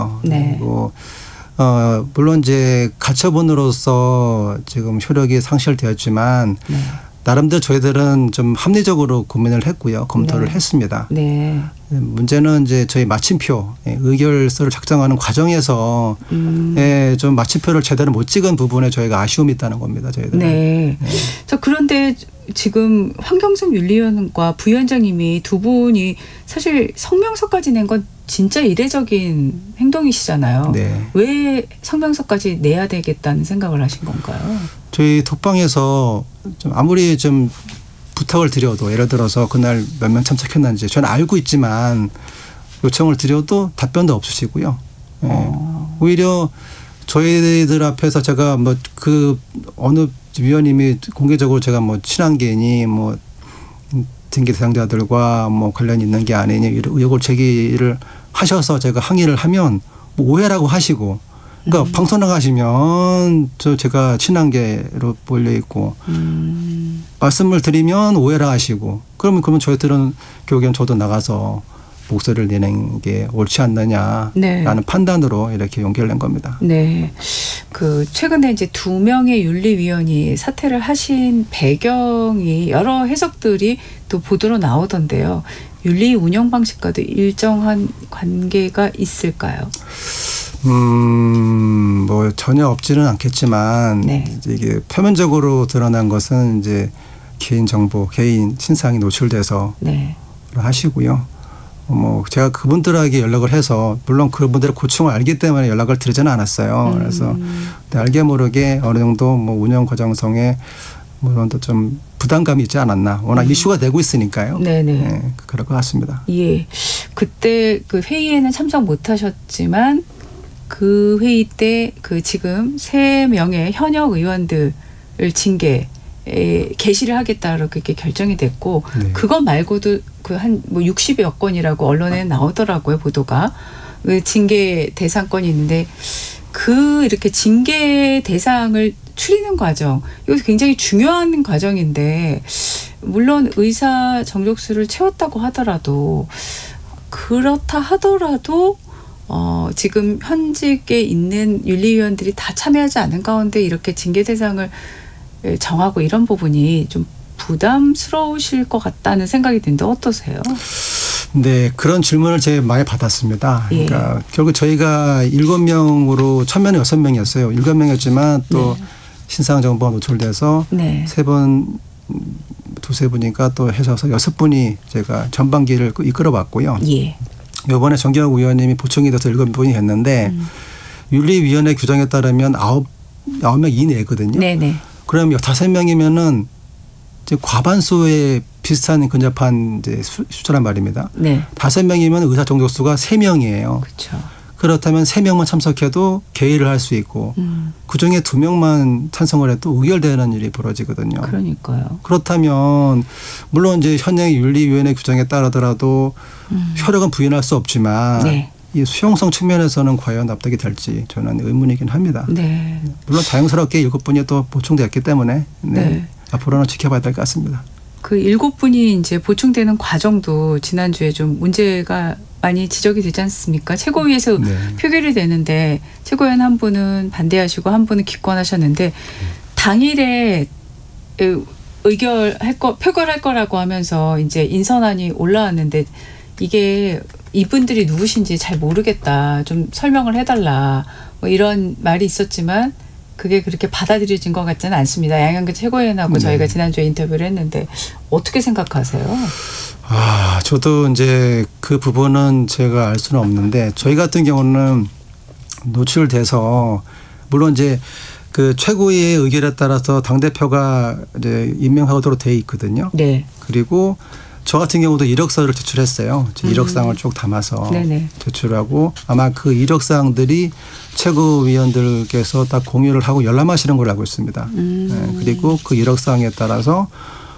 있고요. 네. 그리고 물론 이제 가처분으로서 지금 효력이 상실되었지만 네. 나름대로 저희들은 좀 합리적으로 고민을 했고요. 검토를 네. 했습니다. 네. 문제는 이제 저희 마침표 의결서를 작성하는 과정에서 좀 마침표를 제대로 못 찍은 부분에 저희가 아쉬움이 있다는 겁니다. 저희들은. 네. 네. 자, 그런데 지금 황경석 윤리위원과 부위원장님이 두 분이 사실 성명서까지 낸 건 진짜 이례적인 행동이시잖아요. 네. 왜 성명서까지 내야 되겠다는 생각을 하신 건가요? 저희 톡방에서 좀 아무리 좀 부탁을 드려도 예를 들어서 그날 몇 명 참석했는지 저는 알고 있지만 요청을 드려도 답변도 없으시고요. 네. 오히려 저희들 앞에서 제가 뭐 그 어느 위원님이 공개적으로 제가 뭐 친한계니 뭐 징계 대상자들과 뭐 관련이 있는 게 아니니 의혹을 제기를 하셔서 제가 항의를 하면 뭐 오해라고 하시고 그러니까 방송 나가시면 제가 친한계로 몰려 있고 말씀을 드리면 오해라 하시고 그러면 저희들은 결국엔 저도 나가서 목소리를 내는 게 옳지 않느냐라는 네. 판단으로 이렇게 용기를 낸 겁니다. 네. 그 최근에 이제 2명의 윤리위원이 사퇴를 하신 배경이 여러 해석들이 또 보도로 나오던데요. 윤리 운영 방식과도 일정한 관계가 있을까요? 뭐 전혀 없지는 않겠지만 네. 이게 표면적으로 드러난 것은 이제 개인 정보, 개인 신상이 노출돼서 네. 하시고요. 뭐 제가 그분들에게 연락을 해서 물론 그분들의 고충을 알기 때문에 연락을 드리지는 않았어요. 그래서 알게 모르게 어느 정도 뭐 운영 과정성에 뭐 좀 부담감이 있지 않았나. 워낙 이슈가 되고 있으니까요. 네네. 네, 그럴 것 같습니다. 예. 그때 그 회의에는 참석 못하셨지만 그 회의 때 그 지금 3명의 현역 의원들을 징계 게시를 하겠다라고 이렇게 결정이 됐고 네. 그거 말고도 그 한 뭐 60여 건이라고 언론에 나오더라고요 보도가 그 징계 대상권이 있는데 그 이렇게 징계 대상을 추리는 과정 이거 굉장히 중요한 과정인데 물론 의사 정족수를 채웠다고 하더라도 그렇다 하더라도 지금 현직에 있는 윤리위원들이 다 참여하지 않은 가운데 이렇게 징계 대상을 정하고 이런 부분이 좀 부담스러우실 것 같다는 생각이 드는데 어떠세요? 네, 그런 질문을 제가 많이 받았습니다. 예. 그러니까 결국 저희가 7명으로 처음에는 6명이었어요. 7명이었지만 또 네. 신상 정보가 노출돼서 네. 3분, 2-3분이니까 또 해서 6분이 제가 전반기를 이끌어봤고요. 예. 이번에 정기학 의원님이 보충이 돼서 7분이 했는데 윤리위원회 규정에 따르면 9명 이내거든요. 네네. 그럼 5명이면은 이제 과반수에 비슷한 근접한 이제 숫자란 말입니다. 네. 5명이면 의사 정족수가 3명이에요. 그렇죠. 그렇다면 3명만 참석해도 개의를 할 수 있고 그중에 2명만 찬성을 해도 의결되는 일이 벌어지거든요. 그러니까요. 그렇다면 물론 이제 현행 윤리위원회 규정에 따르더라도 효력은 부인할 수 없지만 네. 이 수용성 측면에서는 과연 납득이 될지 저는 의문이긴 합니다. 네. 물론 다행스럽게 7분이 또 보충되었기 때문에 네. 앞으로는 지켜봐야 될 것 같습니다. 그 7분이 이제 보충되는 과정도 지난주에 좀 문제가 많이 지적이 되지 않습니까? 최고위에서 네. 표결이 되는데 최고위원 한 분은 반대하시고 한 분은 기권하셨는데 당일에 표결할 거라고 하면서 이제 인선안이 올라왔는데 이게 이분들이 누구신지 잘 모르겠다. 좀 설명을 해달라. 뭐 이런 말이 있었지만 그게 그렇게 받아들여진 것 같지는 않습니다. 양현근 최고위원하고 네. 저희가 지난주에 인터뷰를 했는데 어떻게 생각하세요? 저도 이제 그 부분은 제가 알 수는 없는데 저희 같은 경우는 노출돼서 물론 이제 그 최고위의 의결에 따라서 당대표가 이제 임명하도록 돼 있거든요. 네. 그리고 저 같은 경우도 이력서를 제출했어요. 이력사항을 쭉 담아서 네네. 제출하고 아마 그 이력사항들이 최고위원들께서 다 공유를 하고 열람하시는 걸로 알고 있습니다. 네, 그리고 그 이력사항에 따라서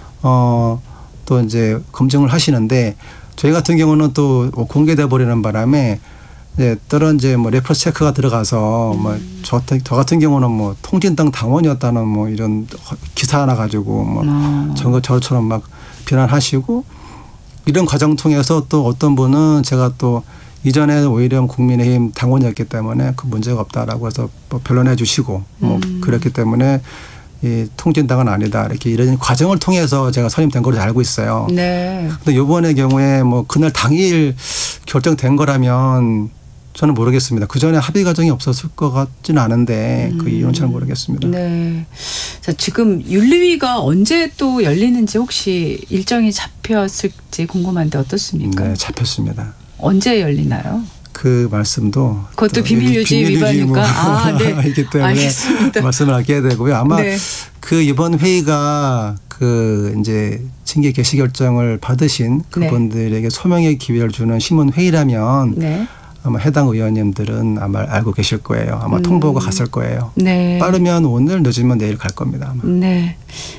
또 이제 검증을 하시는데 저희 같은 경우는 또 공개돼 버리는 바람에 다른 이제 뭐 레퍼런스 체크가 들어가서 뭐 저 같은 경우는 뭐 통진당 당원이었다는 뭐 이런 기사 하나 가지고 뭐 저처럼 막 비난하시고 이런 과정 통해서 또 어떤 분은 제가 또 이전에 오히려 국민의힘 당원이었기 때문에 그 문제가 없다라고 해서 뭐 변론해 주시고 뭐 그렇기 때문에 이 통진당은 아니다 이렇게 이런 과정을 통해서 제가 선임된 걸로 알고 있어요. 네. 근데 이번의 경우에 뭐 그날 당일 결정된 거라면 저는 모르겠습니다. 그 전에 합의 과정이 없었을 것 같지는 않은데 그 이유는 잘 모르겠습니다. 네. 자, 지금 윤리위가 언제 또 열리는지 혹시 일정이 잡혔을지 궁금한데 어떻습니까? 네, 잡혔습니다. 언제 열리나요? 그 말씀도 그것도 비밀유지 위반이니까 이기 때문에 알겠습니다. 말씀을 아껴야 되고요. 아마 네. 그 이번 회의가 그 이제 징계 개시 결정을 받으신 그분들에게 소명의 기회를 주는 신문 회의라면 네. 아마 해당 의원님들은 아마 알고 계실 거예요. 아마 통보가 갔을 거예요. 네. 빠르면 오늘, 늦으면 내일 갈 겁니다. 아마. 네.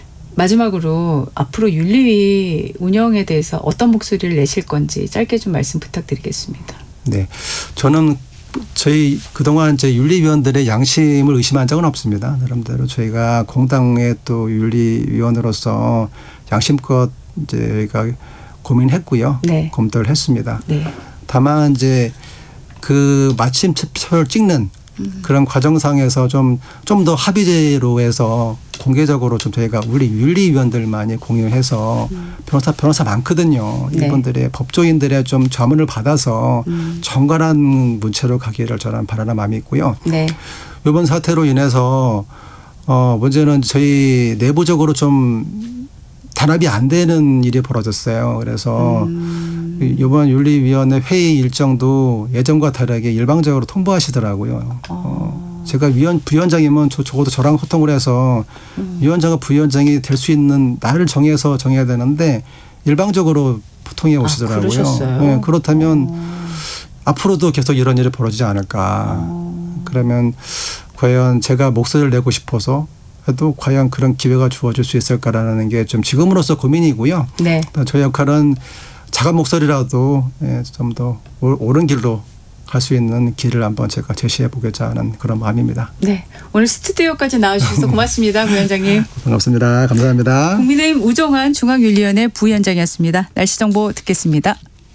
마지막으로 앞으로 윤리위 운영에 대해서 어떤 목소리를 내실 건지 짧게 좀 말씀 부탁드리겠습니다. 네. 저는 저희 그동안 제 윤리위원들의 양심을 의심한 적은 없습니다. 나름대로 저희가 공당의 또 윤리위원으로서 양심껏 이제 저희가 고민했고요. 네. 검토를 했습니다. 네. 다만 이제 그 마침 투표를 찍는 그런 과정상에서 좀 더 합의제로 해서 공개적으로 좀 저희가 우리 윤리위원들만이 공유해서 변호사 많거든요. 네. 이분들의 법조인들의 좀 자문을 받아서 정갈한 문체로 가기를 저는 바라는 마음이 있고요. 네. 이번 사태로 인해서 문제는 저희 내부적으로 좀 단합이 안 되는 일이 벌어졌어요. 그래서 이번 윤리위원회 회의 일정도 예전과 다르게 일방적으로 통보하시더라고요. 제가 부위원장이면 적어도 저랑 소통을 해서 위원장과 부위원장이 될 수 있는 날을 정해서 정해야 되는데 일방적으로 보통에 오시더라고요. 그러셨어요? 네, 그렇다면 앞으로도 계속 이런 일이 벌어지지 않을까. 그러면 과연 제가 목소리를 내고 싶어서 해도 과연 그런 기회가 주어질 수 있을까라는 게 좀 지금으로서 고민이고요. 네. 저희 역할은 작은 목소리라도 좀 더 옳은 길로 갈 수 있는 길을 한번 제가 제시해 보고자 하는 그런 마음입니다. 네. 오늘 스튜디오까지 나와주셔서 고맙습니다. 부위원장님. 반갑습니다. 감사합니다. 국민의힘 우종환 중앙윤리위원회 부위원장이었습니다. 날씨 정보 듣겠습니다.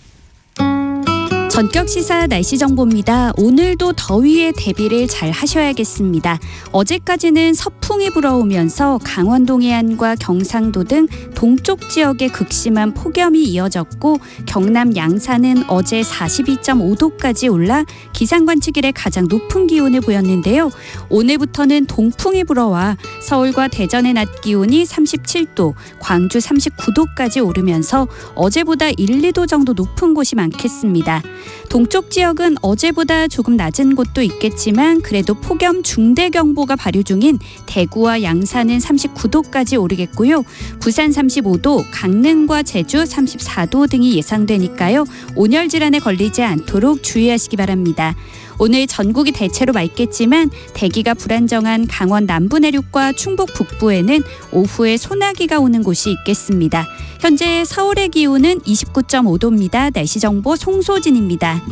전격 시사 날씨 정보입니다. 오늘도 더위에 대비를 잘 하셔야겠습니다. 어제까지는 서풍이 불어오면서 강원 동해안과 경상도 등 동쪽 지역에 극심한 폭염이 이어졌고 경남 양산은 어제 42.5도까지 올라 기상 관측 이래 가장 높은 기온을 보였는데요. 오늘부터는 동풍이 불어와 서울과 대전의 낮 기온이 37도, 광주 39도까지 오르면서 어제보다 1, 2도 정도 높은 곳이 많겠습니다. 동쪽 지역은 어제보다 조금 낮은 곳도 있겠지만 그래도 폭염 중대경보가 발효 중인 대구와 양산은 39도까지 오르겠고요. 부산 35도, 강릉과 제주 34도 등이 예상되니까요. 온열 질환에 걸리지 않도록 주의하시기 바랍니다. 오늘 전국이 대체로 맑겠지만 대기가 불안정한 강원 남부 내륙과 충북 북부에는 오후에 소나기가 오는 곳이 있겠습니다. 현재 서울의 기온은 29.5도입니다. 날씨 정보 송소진입니다.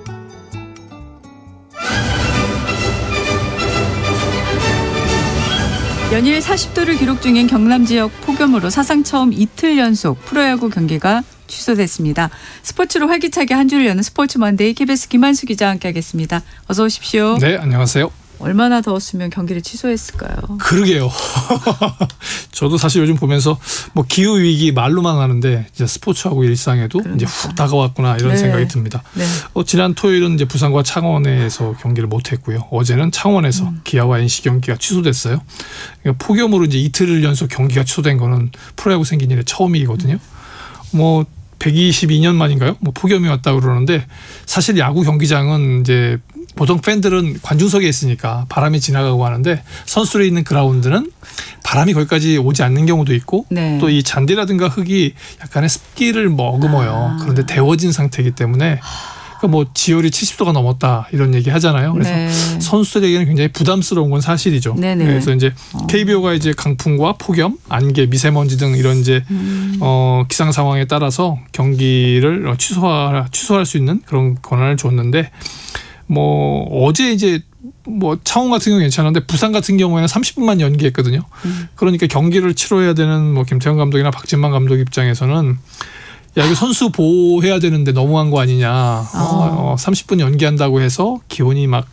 연일 40도를 기록 중인 경남 지역 폭염으로 사상 처음 이틀 연속 프로야구 경기가 취소됐습니다. 스포츠로 활기차게 한 주를 여는 스포츠 먼데이 KBS 김한수 기자와 함께하겠습니다. 어서 오십시오. 네, 안녕하세요. 얼마나 더웠으면 경기를 취소했을까요? 그러게요. 저도 사실 요즘 보면서 뭐 기후 위기 말로만 하는데 이제 스포츠하고 일상에도 그러니까. 이제 훅 다가왔구나 이런 생각이 듭니다. 네. 지난 토요일은 이제 부산과 창원에서 경기를 못했고요. 어제는 창원에서 기아와 NC 경기가 취소됐어요. 그러니까 폭염으로 이제 이틀 연속 경기가 취소된 거는 프로야구 생긴 일에 처음이거든요. 뭐 122년 만인가요? 뭐 폭염이 왔다 그러는데 사실 야구 경기장은 이제 보통 팬들은 관중석에 있으니까 바람이 지나가고 하는데 선수들이 있는 그라운드는 바람이 거기까지 오지 않는 경우도 있고 네. 또 이 잔디라든가 흙이 약간의 습기를 머금어요. 그런데 데워진 상태이기 때문에 그러니까 뭐 지열이 70도가 넘었다 이런 얘기 하잖아요. 그래서 네. 선수들에게는 굉장히 부담스러운 건 사실이죠. 네네. 그래서 이제 KBO가 이제 강풍과 폭염, 안개, 미세먼지 등 이런 이제 기상 상황에 따라서 경기를 취소할 수 있는 그런 권한을 줬는데 뭐 어제 이제 뭐 창원 같은 경우 괜찮은데 부산 같은 경우에는 30분만 연기했거든요. 그러니까 경기를 치러야 되는 뭐 김태형 감독이나 박진만 감독 입장에서는 야, 이거 선수 보호해야 되는데 너무한 거 아니냐. 30분 연기한다고 해서 기온이 막